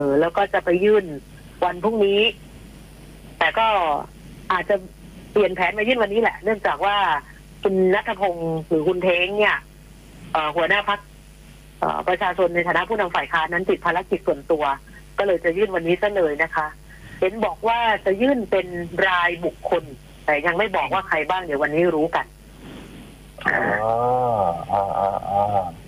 แล้วก็จะไปยื่นวันพรุ่งนี้ แต่ก็อาจจะเปลี่ยนแผนมายื่นวันนี้แหละเนื่องจากว่าคุณณัฐพงศ์หรือคุณเท้งเนี่ยหัวหน้าพรรคประชาชนในฐานะผู้นำฝ่ายค้านนั้นติดภารกิจส่วนตัวก็เลยจะยื่นวันนี้ซะเลยนะคะเห็นบอกว่าจะยื่นเป็นรายบุคคลแต่ยังไม่บอกว่าใครบ้างเดี๋ยววันนี้รู้กัน